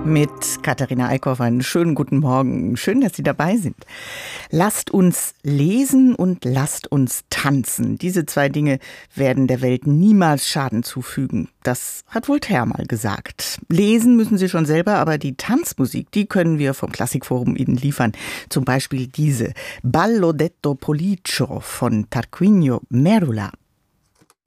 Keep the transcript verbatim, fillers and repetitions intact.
Mit Katharina Eickhoff einen schönen guten Morgen. Schön, dass Sie dabei sind. Lasst uns lesen und lasst uns tanzen. Diese zwei Dinge werden der Welt niemals Schaden zufügen. Das hat Voltaire mal gesagt. Lesen müssen Sie schon selber, aber die Tanzmusik, die können wir vom Klassikforum Ihnen liefern. Zum Beispiel diese Ballo detto Policcio von Tarquinio Merula.